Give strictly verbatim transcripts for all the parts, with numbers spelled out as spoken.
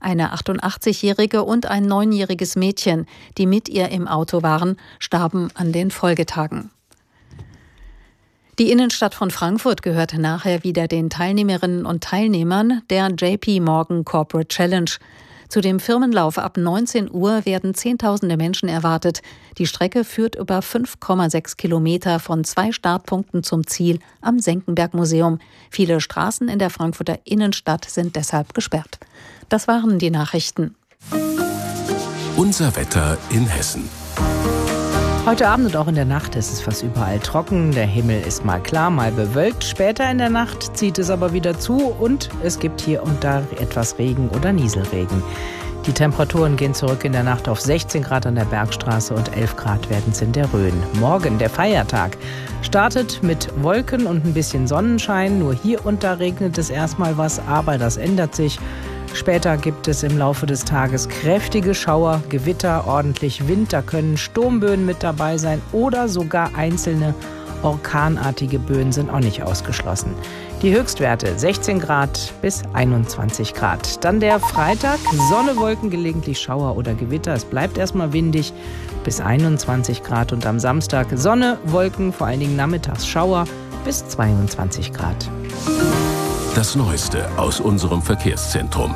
Eine achtundachtzigjährige und ein neunjähriges Mädchen, die mit ihr im Auto waren, starben an den Folgetagen. Die Innenstadt von Frankfurt gehört nachher wieder den Teilnehmerinnen und Teilnehmern der J P Morgan Corporate Challenge. Zu dem Firmenlauf ab neunzehn Uhr werden Zehntausende Menschen erwartet. Die Strecke führt über fünf Komma sechs Kilometer von zwei Startpunkten zum Ziel am Senckenberg-Museum. Viele Straßen in der Frankfurter Innenstadt sind deshalb gesperrt. Das waren die Nachrichten. Unser Wetter in Hessen. Heute Abend und auch in der Nacht ist es fast überall trocken. Der Himmel ist mal klar, mal bewölkt. Später in der Nacht zieht es aber wieder zu und es gibt hier und da etwas Regen oder Nieselregen. Die Temperaturen gehen zurück in der Nacht auf sechzehn Grad an der Bergstraße und elf Grad werden es in der Rhön. Morgen, der Feiertag, startet mit Wolken und ein bisschen Sonnenschein. Nur hier und da regnet es erstmal was, aber das ändert sich. Später gibt es im Laufe des Tages kräftige Schauer, Gewitter, ordentlich Wind. Da können Sturmböen mit dabei sein oder sogar einzelne orkanartige Böen sind auch nicht ausgeschlossen. Die Höchstwerte sechzehn Grad bis einundzwanzig Grad. Dann der Freitag, Sonne, Wolken, gelegentlich Schauer oder Gewitter. Es bleibt erstmal windig bis einundzwanzig Grad. Und am Samstag Sonne, Wolken, vor allen Dingen nachmittags Schauer bis zweiundzwanzig Grad. Das Neueste aus unserem Verkehrszentrum.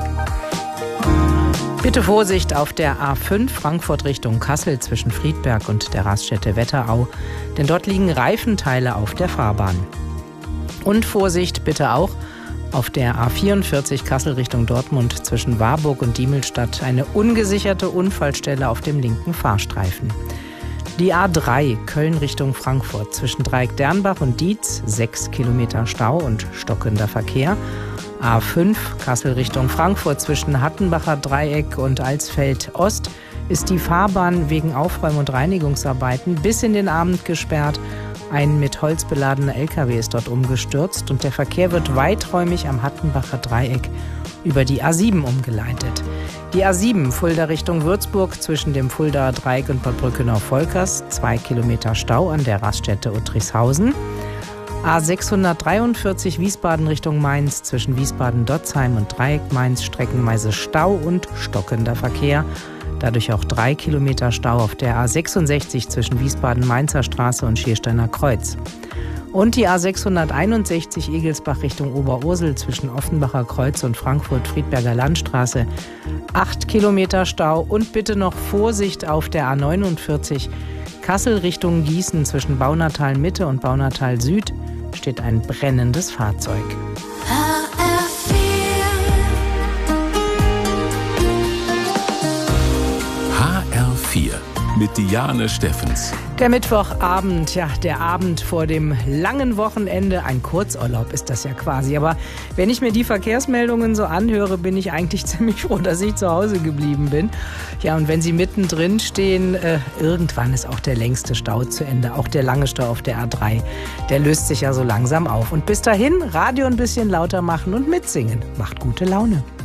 Bitte Vorsicht auf der A fünf Frankfurt Richtung Kassel zwischen Friedberg und der Raststätte Wetterau, denn dort liegen Reifenteile auf der Fahrbahn. Und Vorsicht bitte auch auf der A vierundvierzig Kassel Richtung Dortmund zwischen Warburg und Diemelstadt, eine ungesicherte Unfallstelle auf dem linken Fahrstreifen. Die A drei Köln Richtung Frankfurt zwischen Dreieck-Dernbach und Dietz, sechs Kilometer Stau und stockender Verkehr. A fünf Kassel Richtung Frankfurt zwischen Hattenbacher Dreieck und Alsfeld Ost ist die Fahrbahn wegen Aufräum- und Reinigungsarbeiten bis in den Abend gesperrt. Ein mit Holz beladener L K W ist dort umgestürzt und der Verkehr wird weiträumig am Hattenbacher Dreieck über die A sieben umgeleitet. Die A sieben Fulda Richtung Würzburg zwischen dem Fuldaer Dreieck und Bad Brückenau-Volkers, zwei Kilometer Stau an der Raststätte Uttrichshausen. A sechshundertdreiundvierzig Wiesbaden Richtung Mainz zwischen Wiesbaden-Dotzheim und Dreieck Mainz streckenweise Stau und stockender Verkehr. Dadurch auch drei Kilometer Stau auf der A sechsundsechzig zwischen Wiesbaden-Mainzer Straße und Schiersteiner Kreuz. Und die A sechshunderteinundsechzig Egelsbach Richtung Oberursel zwischen Offenbacher Kreuz und Frankfurt-Friedberger Landstraße. Acht Kilometer Stau und bitte noch Vorsicht auf der A neunundvierzig Kassel Richtung Gießen zwischen Baunatal Mitte und Baunatal Süd steht ein brennendes Fahrzeug. H R vier mit Diane Steffens. Der Mittwochabend, ja, der Abend vor dem langen Wochenende. Ein Kurzurlaub ist das ja quasi. Aber wenn ich mir die Verkehrsmeldungen so anhöre, bin ich eigentlich ziemlich froh, dass ich zu Hause geblieben bin. Ja, und wenn Sie mittendrin stehen, äh, irgendwann ist auch der längste Stau zu Ende. Auch der lange Stau auf der A drei, der löst sich ja so langsam auf. Und bis dahin, Radio ein bisschen lauter machen und mitsingen. Macht gute Laune.